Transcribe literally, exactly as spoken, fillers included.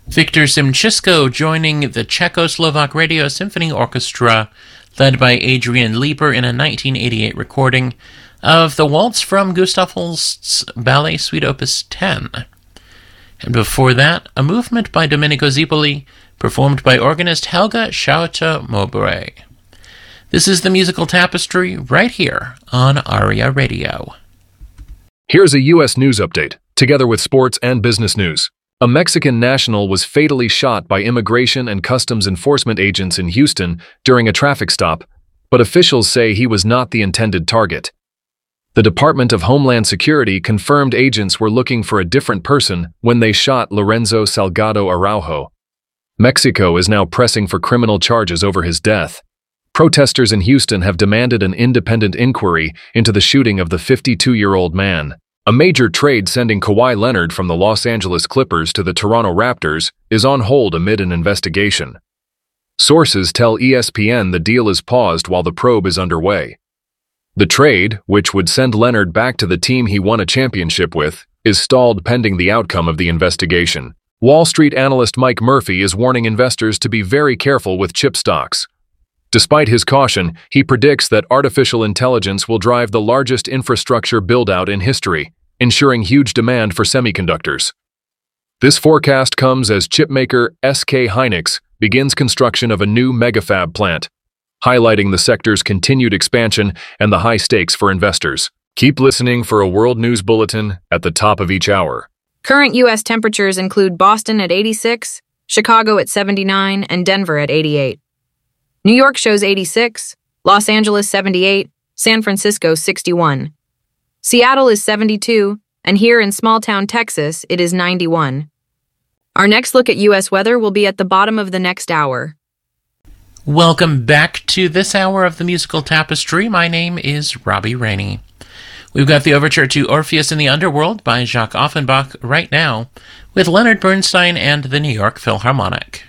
Victor Simchisko joining the Czechoslovak Radio Symphony Orchestra, led by Adrian Lieber in a nineteen eighty-eight recording of the waltz from Gustav Holst's Ballet Suite Opus ten. And before that, a movement by Domenico Zipoli, performed by organist Helga Schauter-Mowbray. This is the Musical Tapestry right here on ARIA Radio. Here's a U S news update, together with sports and business news. A Mexican national was fatally shot by immigration and customs enforcement agents in Houston during a traffic stop, but officials say he was not the intended target. The Department of Homeland Security confirmed agents were looking for a different person when they shot Lorenzo Salgado Araujo. Mexico is now pressing for criminal charges over his death. Protesters in Houston have demanded an independent inquiry into the shooting of the fifty-two-year-old man. A major trade sending Kawhi Leonard from the Los Angeles Clippers to the Toronto Raptors is on hold amid an investigation. Sources tell E S P N the deal is paused while the probe is underway. The trade, which would send Leonard back to the team he won a championship with, is stalled pending the outcome of the investigation. Wall Street analyst Mike Murphy is warning investors to be very careful with chip stocks. Despite his caution, he predicts that artificial intelligence will drive the largest infrastructure build-out in history, ensuring huge demand for semiconductors. This forecast comes as chipmaker S K Hynix begins construction of a new megafab plant, highlighting the sector's continued expansion and the high stakes for investors. Keep listening for a world news bulletin at the top of each hour. Current U S temperatures include Boston at eighty-six, Chicago at seventy-nine, and Denver at eighty-eight. New York shows eighty-six, Los Angeles seventy-eight, San Francisco sixty-one. Seattle is seventy-two, and here in small-town Texas, it is ninety-one. Our next look at U S weather will be at the bottom of the next hour. Welcome back to this hour of the Musical Tapestry. My name is Robbie Rainey. We've got the overture to Orpheus in the Underworld by Jacques Offenbach right now, with Leonard Bernstein and the New York Philharmonic.